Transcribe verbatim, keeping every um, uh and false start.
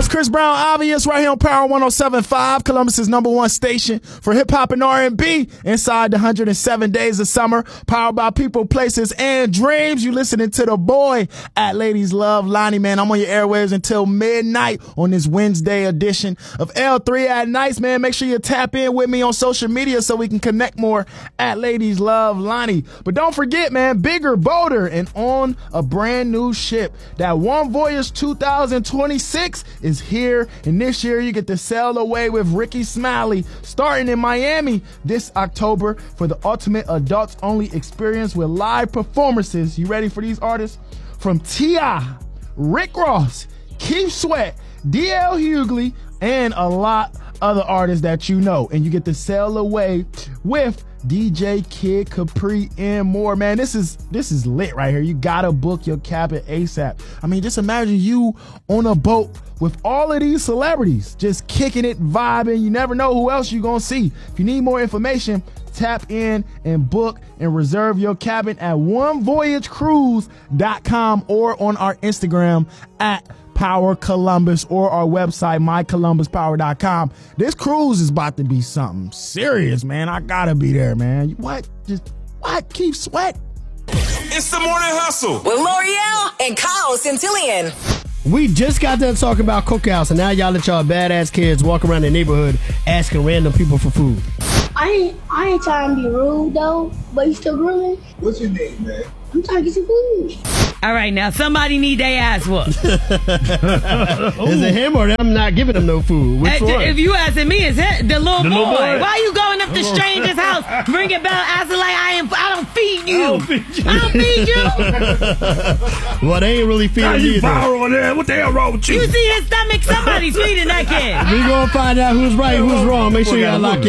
host, Chris Brown, obvious, right here on Power one oh seven point five, Columbus's number one station for hip-hop and R and B inside the one hundred seven days of summer, powered by people, places, and dreams. You listening to the boy at Ladies Love Lonnie, man. I'm on your airwaves until midnight on this Wednesday edition of L three at Nights, man. Make sure you tap in with me on social media so we can connect more at Ladies Love Lonnie. But don't forget, man, bigger, bolder, and on a brand new ship. That One Voyage two thousand twenty-six is here, and this year you get to sail away with Ricky Smiley starting in Miami this October for the ultimate adults-only experience with live performances. You ready for these artists? From T I, Rick Ross, Keith Sweat, D L Hughley, and a lot other artists that you know. And you get to sail away with D J Kid Capri and more. Man, this is this is lit right here. You gotta book your cabin ASAP. I mean, just imagine you on a boat with all of these celebrities just kicking it, vibing. You never know who else you're gonna see. If you need more information, tap in and book and reserve your cabin at one voyage cruise dot com or on our Instagram at Power Columbus or our website, my columbus power dot com. This cruise is about to be something serious, man. I gotta be there, man. What? Just what? Keep Sweat. It's the Morning Hustle with L'Oreal and Kyle Centillion. We just got done talking about cookouts, and now y'all let y'all badass kids walk around the neighborhood asking random people for food. I ain't, I ain't trying to be rude, though, but you still grilling? What's your name, man? I'm trying to get some food. All right, now somebody need their ass whooped. Is it him or them not giving them no food? Which Uh, one? If you asking me, it's it, the little The boy. little boy. Why you going up to stranger's house, ringing bell, asking like I am? I don't feed you. I don't feed you. I don't feed you. Well, they ain't really feeding you either. viral on there. What the hell wrong with you? You see his stomach? Somebody's feeding that kid. We gonna find out who's right, who's wrong. Make sure y'all lock in.